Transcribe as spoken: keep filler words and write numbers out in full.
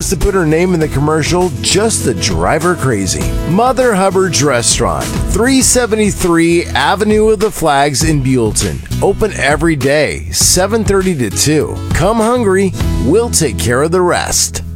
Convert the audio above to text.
wants to put her name in the commercial just to drive her crazy. Mother Hubbard's Restaurant, three seventy-three Avenue of the Flags in Buellton. Open every day, seven thirty to two. Come hungry, we'll take care of the rest.